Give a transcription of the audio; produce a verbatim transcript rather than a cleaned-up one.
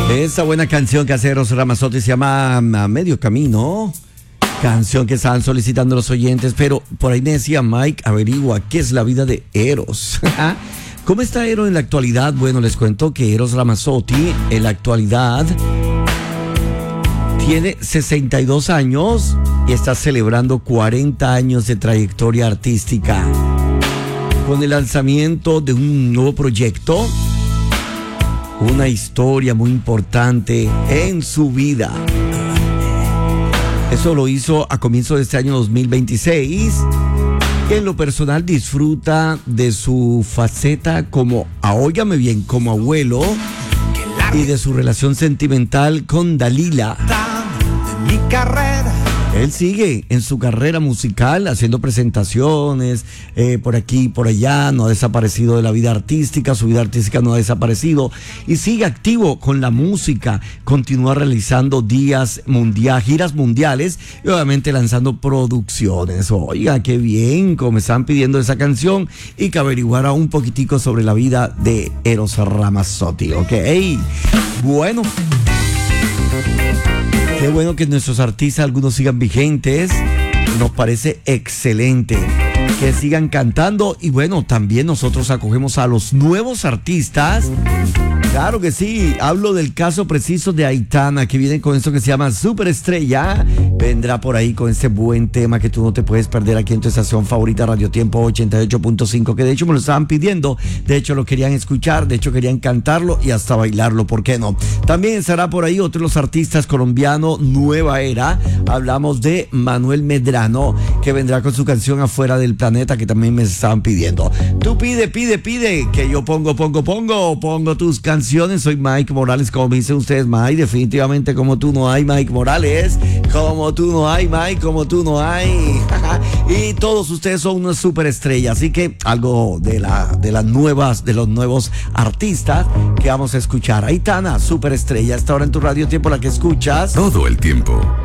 Esa buena canción que hace Eros Ramazzotti se llama A Medio Camino. Canción que estaban solicitando los oyentes, pero por ahí me decía Mike, averigua qué es la vida de Eros. ¿Cómo está Eros en la actualidad? Bueno, les cuento que Eros Ramazzotti en la actualidad tiene sesenta y dos años y está celebrando cuarenta años de trayectoria artística con el lanzamiento de un nuevo proyecto, una historia muy importante en su vida. Eso lo hizo a comienzo de este año dos mil veintiséis. En lo personal disfruta de su faceta como, óigame bien, como abuelo y de su relación sentimental con Dalila. Mi carrera. Él sigue en su carrera musical haciendo presentaciones eh, por aquí y por allá, no ha desaparecido de la vida artística, su vida artística no ha desaparecido y sigue activo con la música, continúa realizando días mundiales, giras mundiales y obviamente lanzando producciones. Oiga, qué bien, como me están pidiendo esa canción y que averiguara un poquitico sobre la vida de Eros Ramazzotti, ¿ok? Bueno. Qué bueno que nuestros artistas, algunos sigan vigentes, nos parece excelente que sigan cantando y bueno, también nosotros acogemos a los nuevos artistas. Claro que sí, hablo del caso preciso de Aitana, que viene con esto que se llama Superestrella. Vendrá por ahí con este buen tema que tú no te puedes perder aquí en tu estación favorita, Radio Tiempo ochenta y ocho punto cinco, que de hecho me lo estaban pidiendo, de hecho lo querían escuchar, de hecho querían cantarlo y hasta bailarlo, ¿por qué no? También estará por ahí otro de los artistas colombianos, nueva era, hablamos de Manuel Medrano, que vendrá con su canción Afuera del Planeta, que también me estaban pidiendo. Tú pide, pide, pide, que yo pongo, pongo, pongo, pongo tus canciones. Soy Mike Morales, como me dicen ustedes, Mike, definitivamente como tú no hay, Mike Morales, como tú no hay, Mike, como tú no hay. Y todos ustedes son una superestrella, así que algo de la de las nuevas, de los nuevos artistas que vamos a escuchar. Aitana, superestrella, esta hora en tu Radio Tiempo, la que escuchas todo el tiempo.